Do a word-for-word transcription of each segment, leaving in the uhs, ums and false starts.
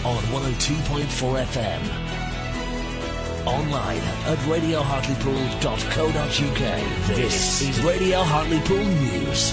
on one oh two point four F M. Online at radio hartlepool dot co dot U K. This is Radio Hartlepool News.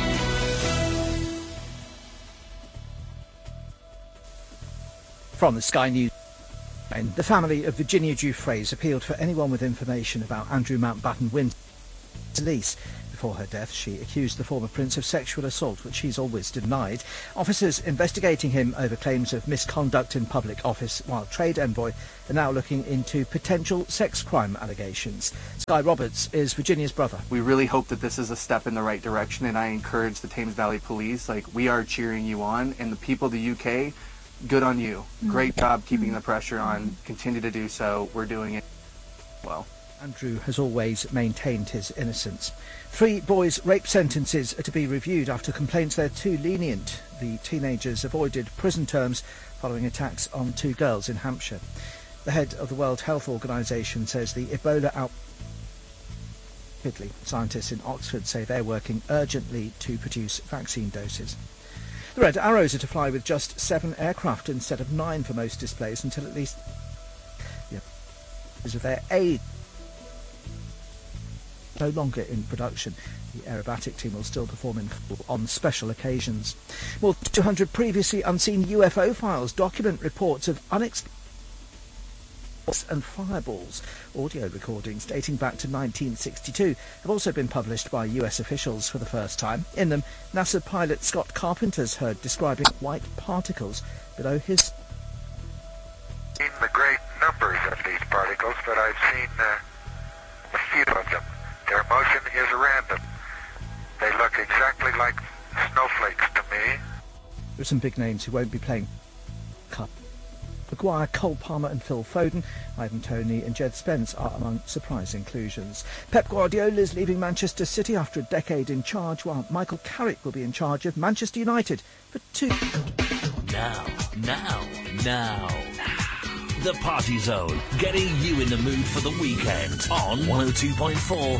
From the Sky News, the family of Virginia Giuffres appealed for anyone with information about Andrew Mountbatten Wynn's release. Before her death, she accused the former prince of sexual assault, which he's always denied. Officers investigating him over claims of misconduct in public office, while Trade Envoy are now looking into potential sex crime allegations. Sky Roberts is Virginia's brother. We really hope that this is a step in the right direction, and I encourage the Thames Valley Police, like, we are cheering you on, and the people of the U K, good on you. Great job keeping the pressure on. Continue to do so. We're doing it well. Andrew has always maintained his innocence. Three boys' rape sentences are to be reviewed after complaints they're too lenient. The teenagers avoided prison terms following attacks on two girls in Hampshire. The head of the World Health Organization says the Ebola outbreak. Scientists in Oxford say they're working urgently to produce vaccine doses. The Red Arrows are to fly with just seven aircraft instead of nine for most displays until at least the of their aid no longer in production. The aerobatic team will still perform in full on special occasions. More than two hundred previously unseen U F O files document reports of unexplained and fireballs. Audio recordings dating back to nineteen sixty-two have also been published by U S officials for the first time. In them, NASA pilot Scott Carpenter's heard describing white particles below his... I've seen the great numbers of these particles, but I've seen uh, a few of them. Their motion is random. They look exactly like snowflakes to me. There are some big names who won't be playing Cup. Maguire, Cole Palmer and Phil Foden, Ivan Toney and Jed Spence are among surprise inclusions. Pep Guardiola is leaving Manchester City after a decade in charge, while Michael Carrick will be in charge of Manchester United for two... Now, now, now... The Party Zone, getting you in the mood for the weekend on one oh two point four